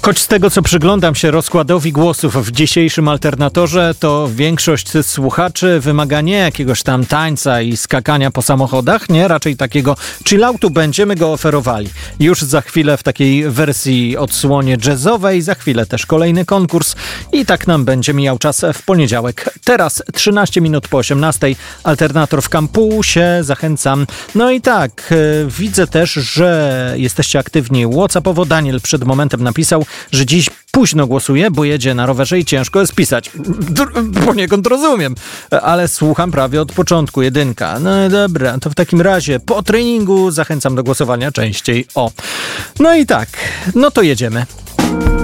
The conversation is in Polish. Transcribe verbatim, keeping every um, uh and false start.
Choć z tego, co przyglądam się rozkładowi głosów w dzisiejszym Alternatorze, to większość słuchaczy wymaga nie jakiegoś tam tańca i skakania po samochodach, nie, raczej takiego chilloutu. Będziemy go oferowali już za chwilę w takiej wersji odsłonie jazzowej, za chwilę też kolejny konkurs i tak nam będzie mijał czas w poniedziałek. Teraz trzynaście minut po osiemnastej, Alternator w kampusie, zachęcam. No i tak, yy, widzę też, że jesteście aktywni WhatsAppowo. Daniel przed momentem napisał, że dziś późno głosuje, bo jedzie na rowerze i ciężko jest pisać. Poniekąd rozumiem, ale słucham prawie od początku. Jedynka. No dobra, to w takim razie po treningu zachęcam do głosowania częściej. O. No i tak, no to jedziemy.